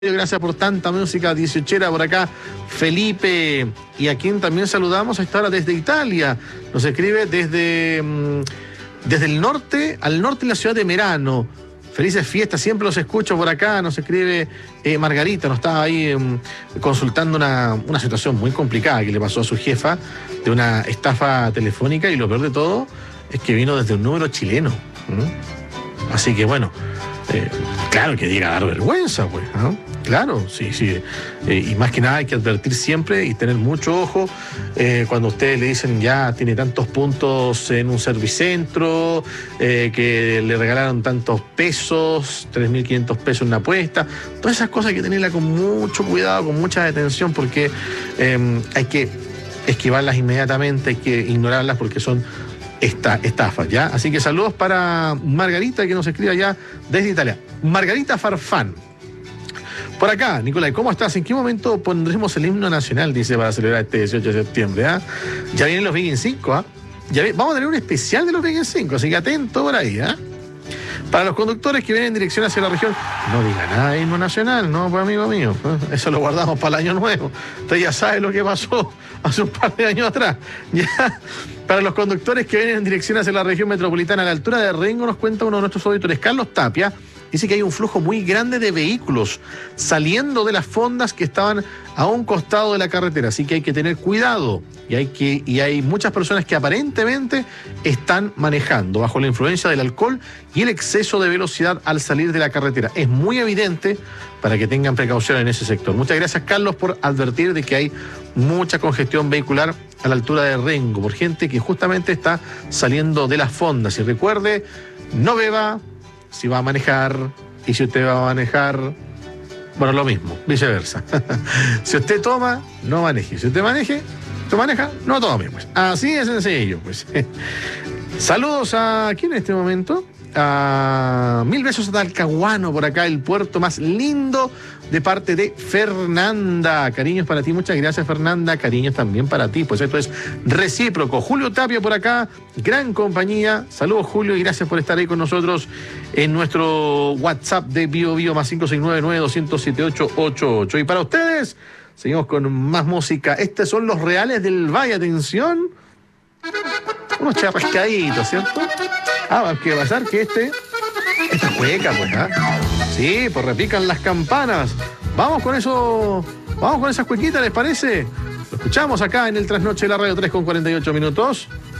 Gracias por tanta música 18era por acá, Felipe, y a quien también saludamos a esta hora desde Italia. Nos escribe desde el norte, al norte de la ciudad de Merano. Felices fiestas, siempre los escucho por acá. Nos escribe Margarita, nos estaba ahí consultando una situación muy complicada que le pasó a su jefa de una estafa telefónica, y lo peor de todo es que vino desde un número chileno. Así que bueno, claro que llega a dar vergüenza, pues, ¿no? Claro, sí. Y más que nada hay que advertir siempre y tener mucho ojo cuando ustedes le dicen ya tiene tantos puntos en un servicentro, que le regalaron tantos pesos, 3.500 pesos en una apuesta. Todas esas cosas hay que tenerlas con mucho cuidado, con mucha atención, porque hay que esquivarlas inmediatamente, hay que ignorarlas porque son estafas, ¿ya? Así que saludos para Margarita, que nos escribe allá desde Italia. Margarita Farfán. Por acá, Nicolai, ¿cómo estás? ¿En qué momento pondremos el himno nacional? Dice, para celebrar este 18 de septiembre, ¿ah? Ya vienen los Vikings 5, ¿ah? Vamos a tener un especial de los Vikings 5, así que atento por ahí, ¿ah? Para los conductores que vienen en dirección hacia la región, no diga nada de himno nacional, no, pues amigo mío, eso lo guardamos para el año nuevo. Usted ya sabe lo que pasó hace un par de años atrás. Ya. Para los conductores que vienen en dirección hacia la región metropolitana, a la altura de Rengo, nos cuenta uno de nuestros auditores, Carlos Tapia, dice que hay un flujo muy grande de vehículos saliendo de las fondas que estaban a un costado de la carretera, así que hay que tener cuidado, y hay muchas personas que aparentemente están manejando bajo la influencia del alcohol y el exceso de velocidad al salir de la carretera. Es muy evidente para que tengan precaución en ese sector. Muchas gracias, Carlos, por advertir de que hay mucha congestión vehicular a la altura de Rengo, por gente que justamente está saliendo de las fondas. Y recuerde, no beba si va a manejar, y si usted va a manejar, bueno, lo mismo, viceversa. Si usted toma, no maneje. Si usted maneja, no tome, pues. Así de sencillo, pues. Saludos a ¿quién en este momento? A Mil besos a Talcahuano, por acá, el puerto más lindo, de parte de Fernanda. Cariños para ti, muchas gracias, Fernanda. Cariños también para ti, pues esto es recíproco. Julio Tapia por acá, gran compañía. Saludos, Julio, y gracias por estar ahí con nosotros en nuestro WhatsApp de BioBio más 569-9207-888. Y para ustedes, seguimos con más música. Estos son los Reales del Valle. Atención, unos chapascaditos, ¿cierto? ¿Qué va a pasar? Que esta cueca, pues, ¿ah? Sí, pues repican las campanas. Vamos con eso, vamos con esas cuequitas, ¿les parece? Lo escuchamos acá en el Trasnoche de la Radio 3 con 48 minutos.